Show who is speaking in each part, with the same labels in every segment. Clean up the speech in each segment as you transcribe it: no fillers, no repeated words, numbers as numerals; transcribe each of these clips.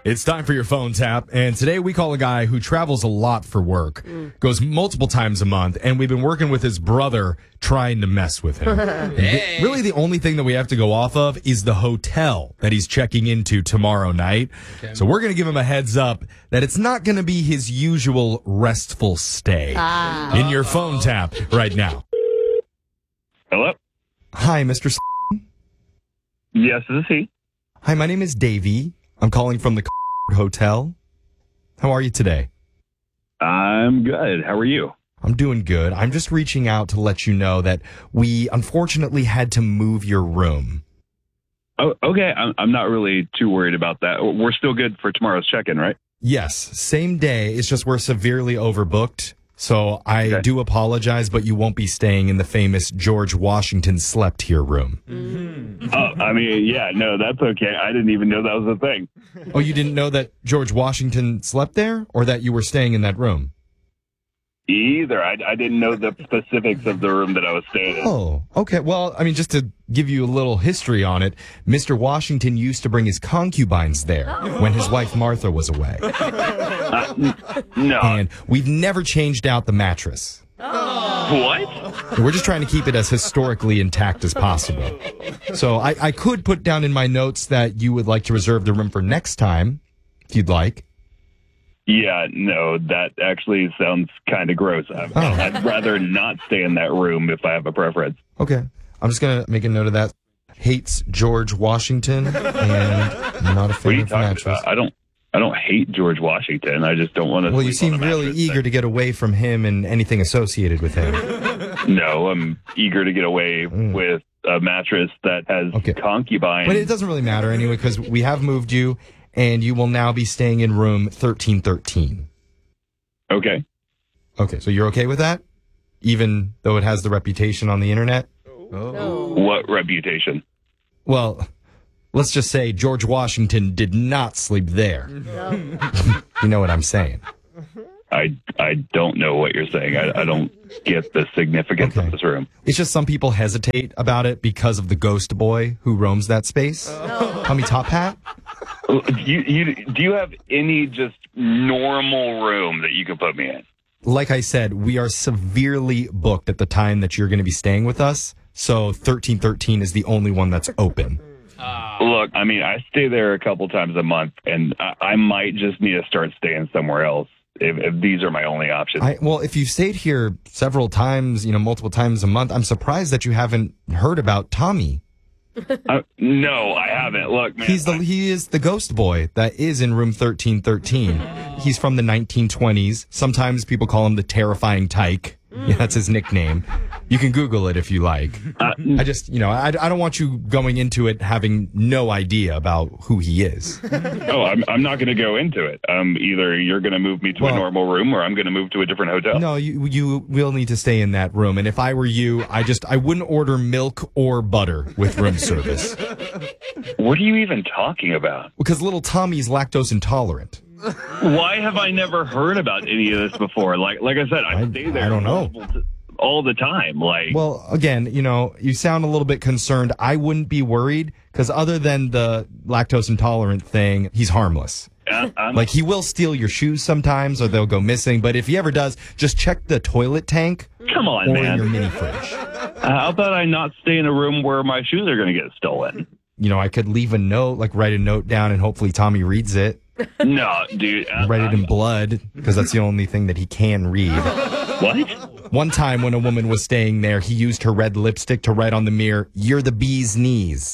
Speaker 1: It's time for your phone tap, and today we call a guy who travels a lot for work, goes multiple times a month, and we've been working with his brother trying to mess with him. Really, the only thing that we have to go off of is the hotel that he's checking into tomorrow night. Okay. So we're going to give him a heads up that it's not going to be his usual restful stay. In your phone tap right now.
Speaker 2: Hello?
Speaker 1: Hi, Mr.
Speaker 2: Yes, this is he.
Speaker 1: Hi, my name is Davey. I'm calling from the hotel. How are you today?
Speaker 2: I'm good. How are you?
Speaker 1: I'm doing good. I'm just reaching out to let you know that we unfortunately had to move your room.
Speaker 2: Oh, okay. I'm not really too worried about that. We're still good for tomorrow's check-in, right?
Speaker 1: Yes, same day. It's just we're severely overbooked. So I do apologize, but you won't be staying in the famous George Washington slept here room.
Speaker 2: Mm-hmm. Oh, I mean, yeah, no, that's okay. I didn't even know that was a thing.
Speaker 1: Oh, you didn't know that George Washington slept there, or that you were staying in that room?
Speaker 2: Either. I didn't know the specifics of the room that I was staying in.
Speaker 1: Oh, okay. Well, I mean, just to give you a little history on it, Mr. Washington used to bring his concubines there when his wife Martha was away.
Speaker 2: No.
Speaker 1: And we've never changed out the mattress.
Speaker 2: What?
Speaker 1: We're just trying to keep it as historically intact as possible. So I could put down in my notes that you would like to reserve the room for next time, if you'd like.
Speaker 2: Yeah, no, that actually sounds kind of gross. I'd rather not stay in that room if I have a preference.
Speaker 1: Okay. I'm just going to make a note of that. Hates George Washington and not a fan of mattress.
Speaker 2: About? I don't hate George Washington. I just don't want to.
Speaker 1: Well, you seem really eager to get away from him and anything associated with him.
Speaker 2: No, I'm eager to get away with a mattress that has concubines.
Speaker 1: But it doesn't really matter anyway, because we have moved you, and you will now be staying in room 1313.
Speaker 2: Okay.
Speaker 1: Okay, so you're okay with that? Even though it has the reputation on the internet?
Speaker 2: Oh. What reputation?
Speaker 1: Well, let's just say George Washington did not sleep there. No. You know what I'm saying?
Speaker 2: I don't know what you're saying. I don't get the significance of this room.
Speaker 1: It's just some people hesitate about it because of the ghost boy who roams that space. Tommy Top Hat?
Speaker 2: Do you have any just normal room that you could put me in?
Speaker 1: Like I said, we are severely booked at the time that you're going to be staying with us. So 1313 is the only one that's open.
Speaker 2: Look, I mean, I stay there a couple times a month, and I might just need to start staying somewhere else if these are my only options.
Speaker 1: Well, if you've stayed here several times, multiple times a month, I'm surprised that you haven't heard about Tommy.
Speaker 2: No, I haven't. Look, man.
Speaker 1: He is the ghost boy that is in room 1313. He's from the 1920s. Sometimes people call him the Terrifying Tyke. Yeah, that's his nickname. You can Google it if you like. I just, I don't want you going into it having no idea about who he is.
Speaker 2: Oh, I'm not going to go into it. Either you're going to move me to a normal room or I'm going to move to a different hotel.
Speaker 1: No, you will need to stay in that room. And if I were you, I wouldn't order milk or butter with room service.
Speaker 2: What are you even talking about?
Speaker 1: Because little Tommy's lactose intolerant.
Speaker 2: Why have I never heard about any of this before? Like I said, I stay there.
Speaker 1: I don't know.
Speaker 2: All the time.
Speaker 1: Well, again, you sound a little bit concerned. I wouldn't be worried because other than the lactose intolerant thing, he's harmless. He will steal your shoes sometimes or they'll go missing. But if he ever does, just check the toilet tank.
Speaker 2: Come on,
Speaker 1: or
Speaker 2: man.
Speaker 1: your mini fridge.
Speaker 2: How about I not stay in a room where my shoes are going to get stolen?
Speaker 1: I could leave a note, write a note down and hopefully Tommy reads it.
Speaker 2: No, dude.
Speaker 1: Write it in blood because that's the only thing that he can read.
Speaker 2: What?
Speaker 1: One time when a woman was staying there, he used her red lipstick to write on the mirror, "You're the bee's knees."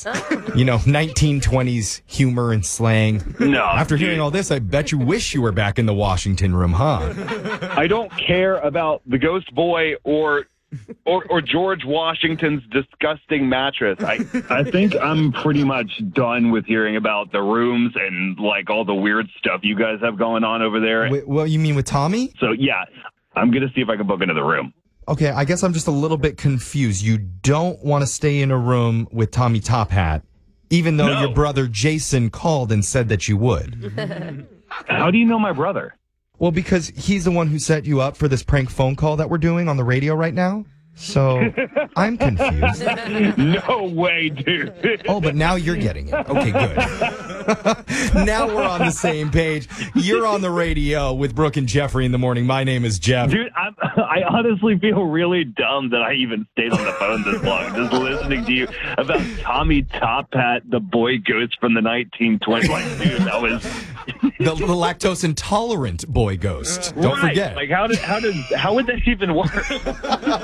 Speaker 1: 1920s humor and slang.
Speaker 2: No.
Speaker 1: After hearing all this, I bet you wish you were back in the Washington room, huh?
Speaker 2: I don't care about the ghost boy or George Washington's disgusting mattress. I think I'm pretty much done with hearing about the rooms and all the weird stuff you guys have going on over there.
Speaker 1: Wait, what you mean with Tommy?
Speaker 2: So yeah, I'm going to see if I can book another room.
Speaker 1: Okay, I guess I'm just a little bit confused. You don't want to stay in a room with Tommy Top Hat, even though your brother Jason called and said that you would.
Speaker 2: How do you know my brother?
Speaker 1: Well, because he's the one who set you up for this prank phone call that we're doing on the radio right now. So I'm confused.
Speaker 2: No way, dude.
Speaker 1: Oh, but now you're getting it. Okay, good. Now we're on the same page. You're on the radio with Brooke and Jeffrey in the morning. My name is Jeff.
Speaker 2: Dude, I honestly feel really dumb that I even stayed on the phone this long, just listening to you about Tommy Top Hat, the boy ghost from the 1920s. Like, dude, that was
Speaker 1: the lactose intolerant boy ghost. Don't
Speaker 2: right.
Speaker 1: forget.
Speaker 2: Like, how would that even work?